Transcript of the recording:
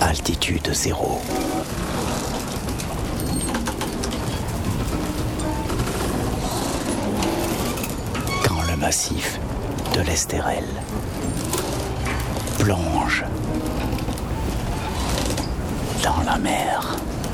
altitude zéro. Quand le massif de l'Estérel plonge dans la mer.